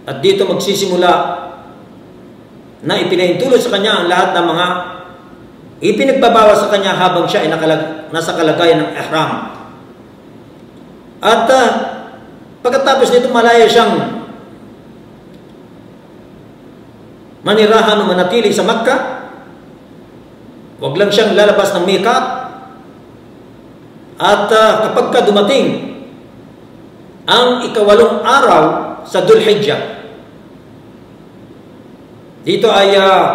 At dito magsisimula na ipinahintulot sa kanya ang lahat ng mga ipinagbabawal sa kanya habang siya ay nasa kalagayan ng ihram. At pagkatapos nito malaya siyang manirahan o manatili sa Makkah. Huwag lang siyang lalabas ng miqat. At kapag ka dumating ang 8 araw sa Dhul Hijjah, dito ay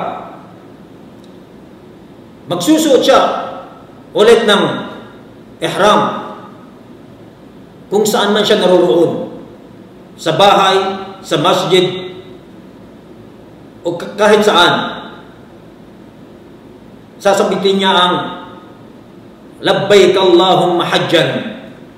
magsusuot siya ulit ng ihram kung saan man siya naroroon, sa bahay, sa masjid, o kahit saan. Sasabitin niya ang labbaik Allahumma hajjan.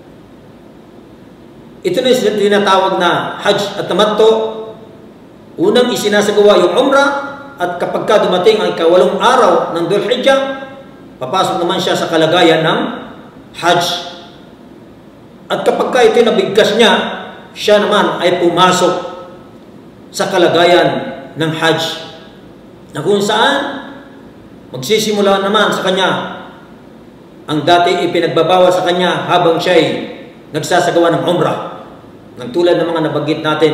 Ito na yung tinatawag na hajj at tamattu. Unang isinasagawa yung umrah, at kapag ka dumating ang 8 araw ng Dhul Hijjah, papasok naman siya sa kalagayan ng hajj. At kapag ka ito nabigkas niya, siya naman ay pumasok sa kalagayan ng hajj, na kung saan magsisimula naman sa kanya ang dati ipinagbabawal sa kanya habang siya ay nagsasagawa ng umrah, ng tulad ng mga nabanggit natin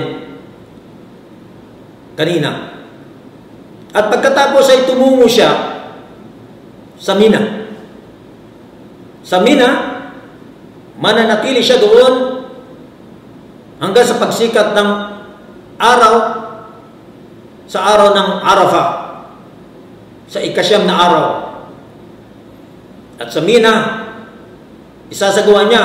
kanina. At pagkatapos ay tumungo siya sa Mina. Sa Mina, mananatili siya doon hanggang sa pagsikat ng araw, sa araw ng Arafah, sa 9 na araw. At sa Mina, isasagawa niya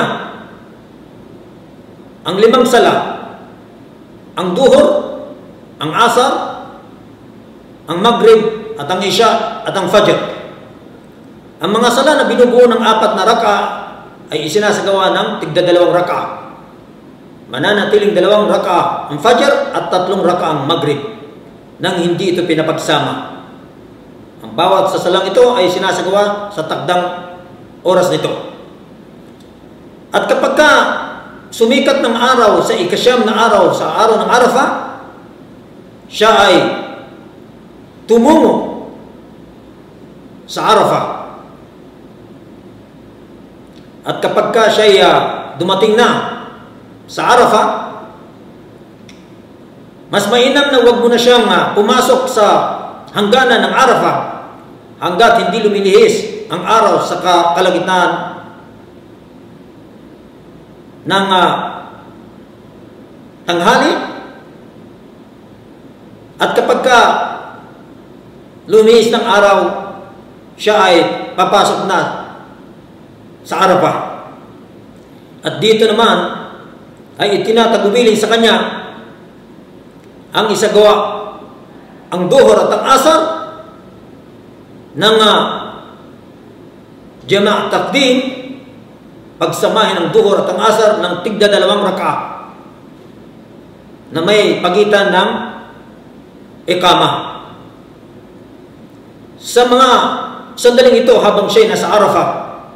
ang 5 sala, ang duhur, ang asar, ang maghrib, at ang isya, at ang fajr. Ang mga sala na binubuo ng 4 na raka ay isinasagawa ng tigda 2 raka. Mananatiling 2 raka ang fajr at 3 raka ang maghrib, nang hindi ito pinapagsama. Ang bawat sa salang ito ay sinasagawa sa takdang oras nito. At kapag ka sumikat ng araw sa 9 na araw, sa araw ng Arafah, siya ay tumungo sa Arafah. At kapag ka siya ay dumating na sa Arafah, mas mainam na huwag mo na siyang pumasok sa hangganan ng Arafah hanggat hindi lumilihis ang araw sa kalagitnaan ng tanghali. At kapag ka lumihis ng araw, siya ay papasok na sa Arafah. At dito naman ay itinatagubilin sa kanya ang isagawa ang duhur at ang asar ng jama' taqdim, pagsamahin ang duhur at ang asar ng tigda 2 raka na may pagitan ng iqamah. Sa mga sandaling ito habang siya nasa Arafah,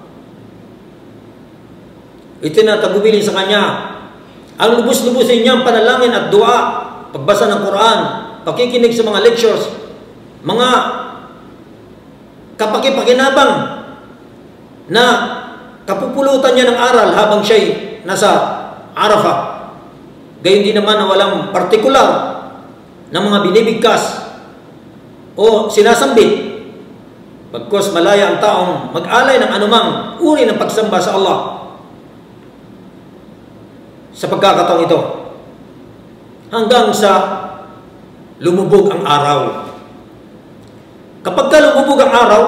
itinatagubilin sa kanya ang lubos-lubusin niyang panalangin at dua, pagbasa ng Quran, pakikinig sa mga lectures, mga kapakipakinabang na kapupulutan niya ng aral habang siya'y nasa Arafah. Gayon din naman na walang partikular na mga binibigkas o sinasambit, bagkus malaya ang taong mag-alay ng anumang uri ng pagsamba sa Allah sa pagkakataong ito, hanggang sa lumubog ang araw. Kapag ka lumubog ang araw,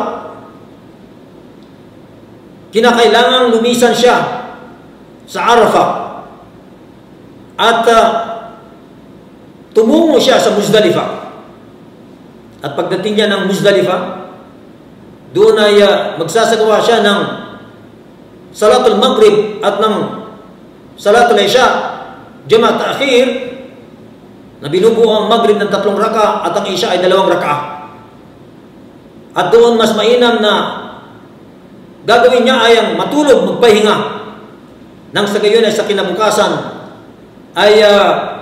kinakailangang lumisan siya sa Arafah at tumungo siya sa Muzdalifah. At pagdating niya ng Muzdalifah, doon ay magsasagawa siya ng Salatul Maghrib at ng Salatul Isya, Jama' Ta'khir, na binubuo ang Maghrib ng 3 raka at ang Isya ay 2 raka. At doon mas mainam na gagawin niya ay ang matulog, magpahinga, nang sa gayon ay sa kinabukasan ay